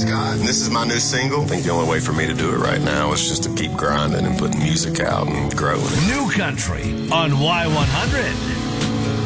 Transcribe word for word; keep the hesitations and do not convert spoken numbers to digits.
Scott, and this is my new single. I think the only way for me to do it right now is just to keep grinding and putting music out and growing. New Country on Y one hundred.